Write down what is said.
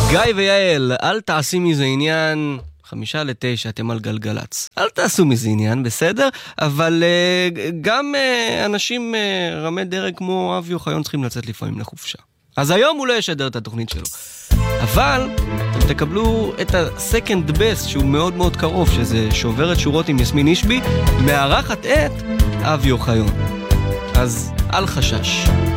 גיא ויעל, אל תעשי מזה עניין. 8:55, אתם על גלגלץ. אל תעשו מזה עניין, בסדר? אבל גם אנשים רמי דרג כמו אבי אוחיון צריכים לצאת לפעמים לחופשה. אז היום הוא לא ישדר את התוכנית שלו. אבל אתם תקבלו את ה-second best שהוא מאוד מאוד קרוב, שזה שוברת שורות עם יסמין אישבי, מארחת את אבי אוחיון. אז אל חשש.